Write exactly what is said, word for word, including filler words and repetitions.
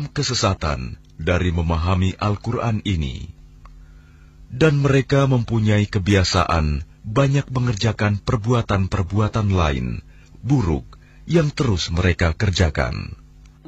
dalam kesesatan dari memahami Al-Quran ini. Dan mereka mempunyai kebiasaan banyak mengerjakan perbuatan-perbuatan lain, buruk, yang terus mereka kerjakan.